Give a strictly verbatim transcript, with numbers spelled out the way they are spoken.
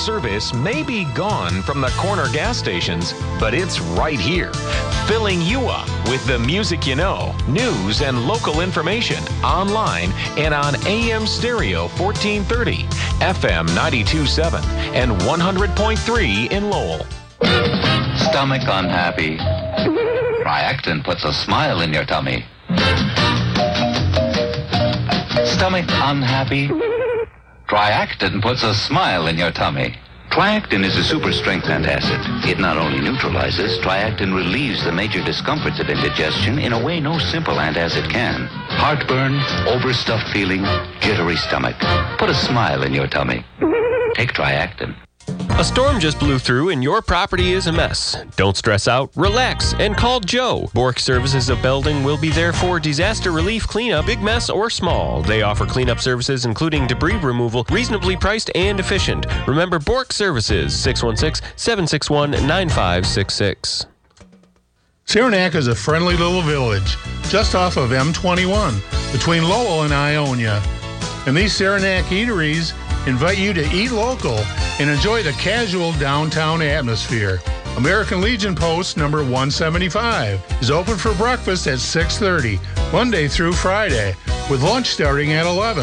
service may be gone from the corner gas stations, but it's right here, filling you up with the music you know, news and local information, online and on A M Stereo fourteen thirty, F M ninety-two point seven, and one hundred point three in Lowell. Stomach unhappy? Triactin puts a smile in your tummy. Stomach unhappy? Triactin puts a smile in your tummy. Triactin is a super strength antacid. It not only neutralizes, Triactin relieves the major discomforts of indigestion in a way no simple antacid can. Heartburn, overstuffed feeling, jittery stomach. Put a smile in your tummy. Take Triactin. A storm just blew through and your property is a mess. Don't stress out, relax, and call Joe. Bork Services of Belding will be there for disaster relief cleanup, big mess or small. They offer cleanup services including debris removal, reasonably priced and efficient. Remember Bork Services, six one six, seven six one, nine five six six. Saranac is a friendly little village just off of M twenty-one between Lowell and Ionia. And these Saranac eateries invite you to eat local and enjoy the casual downtown atmosphere. American Legion Post number one seventy-five is open for breakfast at six thirty, Monday through Friday, with lunch starting at eleven.